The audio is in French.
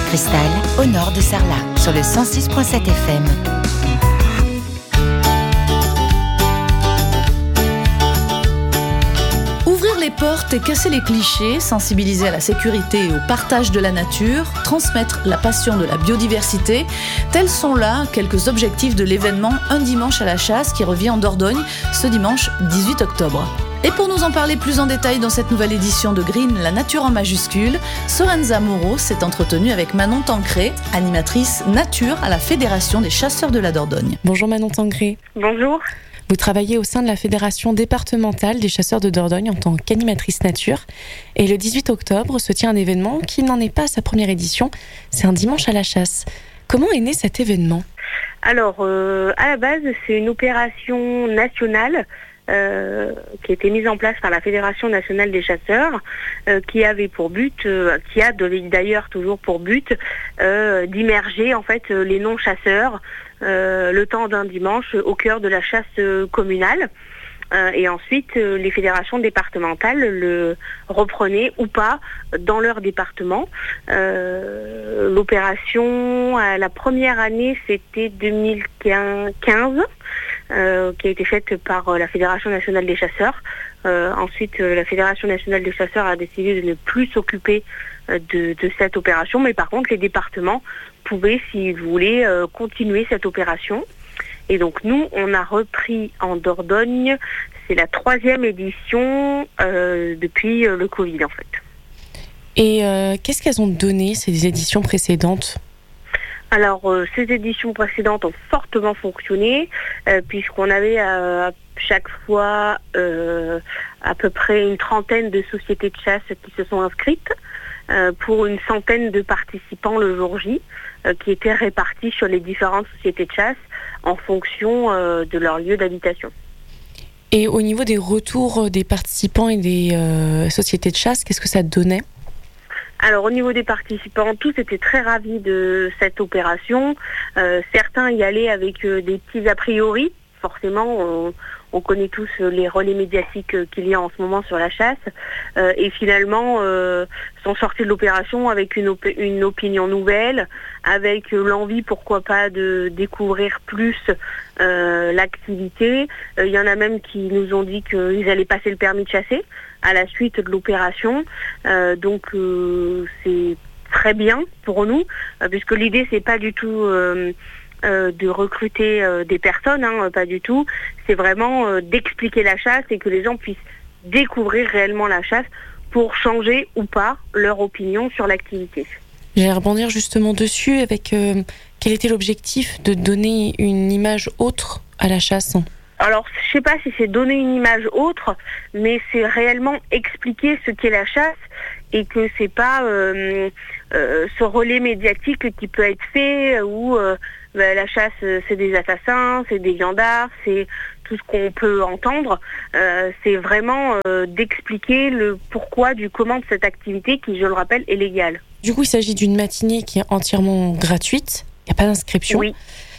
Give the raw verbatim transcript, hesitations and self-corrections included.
Cristal, au nord de Sarlat, sur le cent six virgule sept F M. Ouvrir les portes et casser les clichés, sensibiliser à la sécurité et au partage de la nature, transmettre la passion de la biodiversité, tels sont là quelques objectifs de l'événement Un dimanche à la chasse qui revient en Dordogne ce dimanche dix-huit octobre. Et pour nous en parler plus en détail dans cette nouvelle édition de Green, la nature en majuscule, Sorenza Moreau s'est entretenue avec Manon Tancré, animatrice nature à la Fédération des chasseurs de la Dordogne. Bonjour Manon Tancré. Bonjour. Vous travaillez au sein de la Fédération départementale des chasseurs de Dordogne en tant qu'animatrice nature. Et le dix-huit octobre se tient un événement qui n'en est pas à sa première édition. C'est un dimanche à la chasse. Comment est né cet événement ? Alors, euh, à la base, c'est une opération nationale euh, qui a été mise en place par la Fédération nationale des chasseurs, euh, qui avait pour but, euh, qui a d'ailleurs toujours pour but, euh, d'immerger en fait les non-chasseurs Euh, le temps d'un dimanche au cœur de la chasse euh, communale. Euh, et ensuite, euh, les fédérations départementales le reprenaient ou pas dans leur département. Euh, l'opération, euh, la première année, c'était deux mille quinze, euh, qui a été faite par euh, la Fédération nationale des chasseurs. Euh, ensuite, euh, la Fédération nationale des chasseurs a décidé de ne plus s'occuper euh, de, de cette opération, mais par contre, les départements pouvaient, s'ils voulaient, euh, continuer cette opération. Et donc nous, on a repris en Dordogne, c'est la troisième édition euh, depuis euh, le Covid en fait. Et euh, qu'est-ce qu'elles ont donné, ces éditions précédentes ? Alors, euh, ces éditions précédentes ont fortement fonctionné, euh, puisqu'on avait euh, chaque fois euh, à peu près une trentaine de sociétés de chasse qui se sont inscrites, euh, pour une centaine de participants le jour J, euh, qui étaient répartis sur les différentes sociétés de chasse en fonction euh, de leur lieu d'habitation. Et au niveau des retours des participants et des euh, sociétés de chasse, qu'est-ce que ça donnait ? Alors au niveau des participants, tous étaient très ravis de cette opération. Euh, certains y allaient avec euh, des petits a priori. Forcément, on, on connaît tous les relais médiatiques qu'il y a en ce moment sur la chasse. Euh, et finalement, euh, sont sortis de l'opération avec une, op- une opinion nouvelle, avec l'envie, pourquoi pas, de découvrir plus euh, l'activité. Il euh, y en a même qui nous ont dit qu'ils allaient passer le permis de chasser à la suite de l'opération. Euh, donc euh, c'est très bien pour nous, euh, puisque l'idée c'est pas du tout euh, euh, de recruter euh, des personnes, hein, pas du tout. C'est vraiment euh, d'expliquer la chasse et que les gens puissent découvrir réellement la chasse pour changer ou pas leur opinion sur l'activité. J'allais rebondir justement dessus avec euh, quel était l'objectif de donner une image autre à la chasse ? Alors, je sais pas si c'est donner une image autre, mais c'est réellement expliquer ce qu'est la chasse et que c'est pas euh, euh, ce relais médiatique qui peut être fait où euh, bah, la chasse c'est des assassins, c'est des viandards, c'est tout ce qu'on peut entendre. Euh, c'est vraiment euh, d'expliquer le pourquoi du comment de cette activité qui, je le rappelle, est légale. Du coup, il s'agit d'une matinée qui est entièrement gratuite, il n'y a pas d'inscription. Oui.